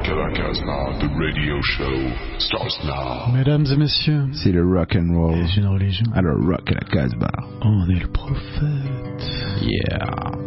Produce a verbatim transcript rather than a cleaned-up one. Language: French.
Rock à la Casbah, the radio show starts now. Mesdames et messieurs, c'est le rock and roll. C'est une religion. Alors rock à la Casbah. On est le prophète. Yeah.